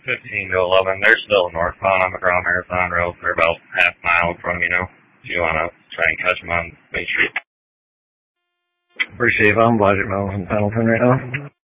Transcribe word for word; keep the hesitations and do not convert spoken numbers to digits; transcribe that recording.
fifteen to eleven. They're still northbound on the Grand Marathon Road. They're about half a mile from you know. If you want to try and catch them on Main Street. Pretty safe on Blodgett Mountain, Pendleton right now.